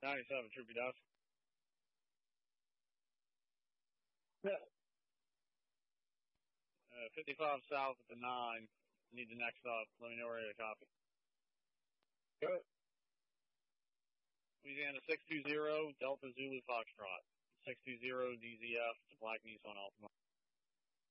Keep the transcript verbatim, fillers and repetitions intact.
ninety-seven, Troopy Duff. Yeah. Uh, fifty-five south at the nine. Need the next stop. Let me know where you're copy. Good. Louisiana six two zero, Delta Zulu Foxtrot. six two zero D Z F, it's a black Nissan Altima.